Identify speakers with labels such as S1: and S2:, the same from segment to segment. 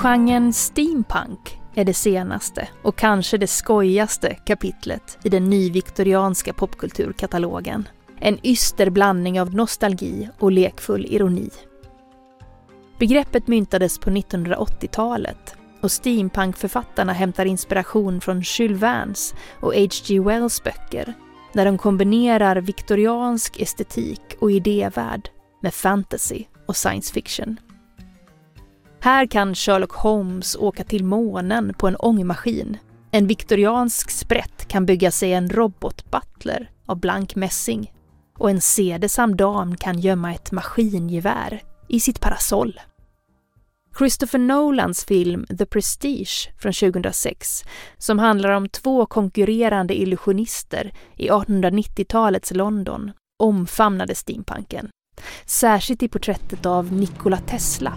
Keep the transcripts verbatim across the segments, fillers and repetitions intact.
S1: Genren steampunk är det senaste och kanske det skojigaste kapitlet i den nyviktorianska popkulturkatalogen. En yster blandning av nostalgi och lekfull ironi. Begreppet myntades på nittonhundraåttiotalet och steampunkförfattarna hämtar inspiration från Jules Verne's och H G Wells böcker, där de kombinerar viktoriansk estetik och idévärld med fantasy och science fiction. Här kan Sherlock Holmes åka till månen på en ångmaskin. En viktoriansk sprätt kan bygga sig en robotbutler av blank mässing. Och en sedesam dam kan gömma ett maskingevär i sitt parasoll. Christopher Nolans film The Prestige från tjugohundrasex, som handlar om två konkurrerande illusionister i artonhundranittiotalets London, omfamnade steampunken. Särskilt i porträttet av Nikola Tesla.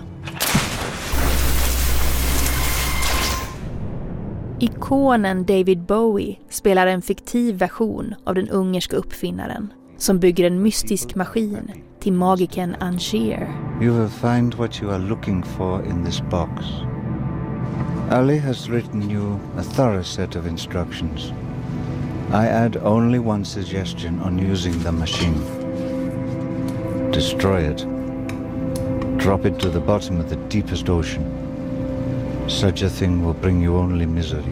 S1: Ikonen David Bowie spelar en fiktiv version av den ungerska uppfinnaren som bygger en mystisk maskin till magiken Angier.
S2: You will find what you are looking for in this box. Ali has written you a thorough set of instructions. I add only one suggestion on using the machine. Destroy it. Drop it to the bottom of the deepest ocean. Such a thing will bring you only misery.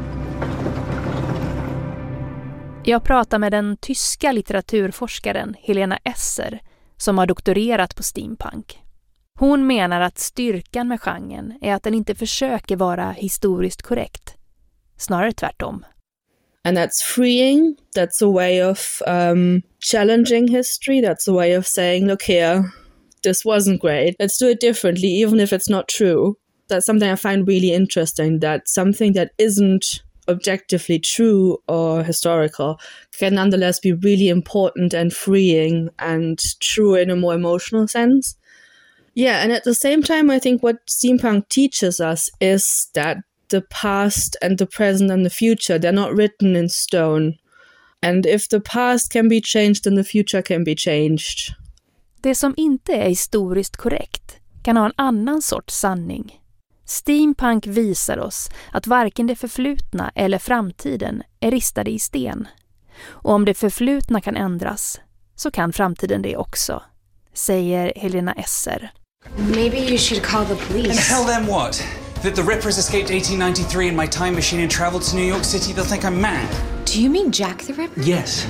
S1: Jag pratar med den tyska litteraturforskaren Helena Esser som har doktorerat på steampunk. Hon menar att styrkan med genren är att den inte försöker vara historiskt korrekt. Snarare tvärtom.
S3: And that's freeing. That's a way of um, challenging history. That's a way of saying, look here, this wasn't great. Let's do it differently, even if it's not true. That's something I find really interesting, that something that isn't objectively true or historical can nonetheless be really important and freeing and true in a more emotional sense. Yeah, and at the same time, I think what steampunk teaches us is that the past and the present and the future, they're not written in stone. And if the past can be changed, then the future can be changed.
S1: Det som inte är historiskt korrekt kan ha en annan sorts sanning. Steampunk visar oss att varken det förflutna eller framtiden är ristade i sten. Och om det förflutna kan ändras så kan framtiden det också, säger Helena Esser.
S4: Maybe you should call the police.
S5: And tell them what? That the Rippers escaped eighteen ninety-three in my time machine and traveled to New York City? They'll think I'm mad.
S4: Do you mean Jack the Ripper?
S5: Yes.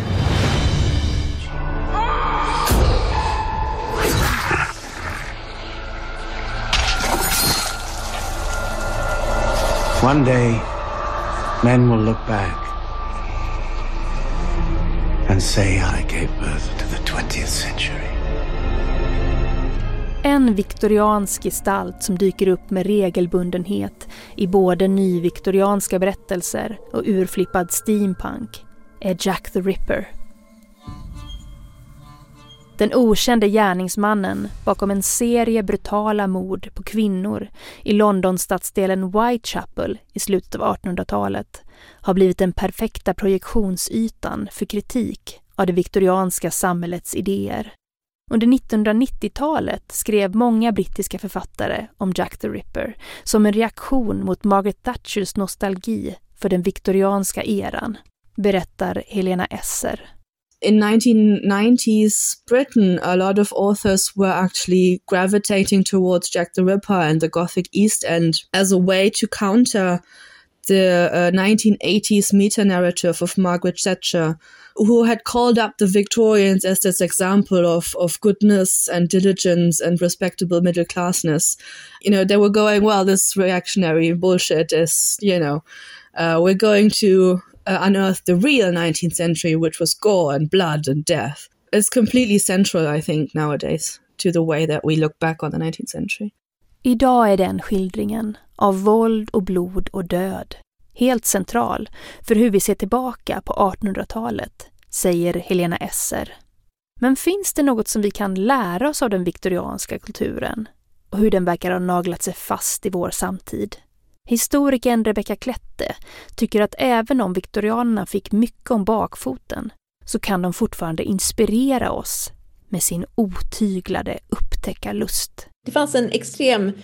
S6: One day, men will look back and say I gave birth to the twentieth century.
S1: En viktoriansk gestalt som dyker upp med regelbundenhet i både nyviktorianska berättelser och urflippad steampunk är Jack the Ripper. Den okände gärningsmannen bakom en serie brutala mord på kvinnor i Londons stadsdelen Whitechapel i slutet av artonhundratalet har blivit den perfekta projektionsytan för kritik av det viktorianska samhällets idéer. Under nittonhundranittiotalet skrev många brittiska författare om Jack the Ripper som en reaktion mot Margaret Thatchers nostalgi för den viktorianska eran, berättar Helena Esser.
S3: In nineteen nineties Britain, a lot of authors were actually gravitating towards Jack the Ripper and the Gothic East End as a way to counter the uh, nineteen eighties meta-narrative of Margaret Thatcher, who had called up the Victorians as this example of, of goodness and diligence and respectable middle-classness. You know, they were going, well, this reactionary bullshit is, you know, uh, we're going to uh, unearth the real nineteenth century, which was gore and blood and death. It's completely central, I think, nowadays to the way that we look back on the nineteenth century.
S1: Idag är den skildringen av våld och blod och död helt central för hur vi ser tillbaka på artonhundratalet, säger Helena Esser. Men finns det något som vi kan lära oss av den viktorianska kulturen och hur den verkar ha naglat sig fast i vår samtid? Historikern Rebecca Klette tycker att även om viktorianerna fick mycket om bakfoten så kan de fortfarande inspirera oss med sin otyglade upptäckarlust.
S7: Det fanns en extrem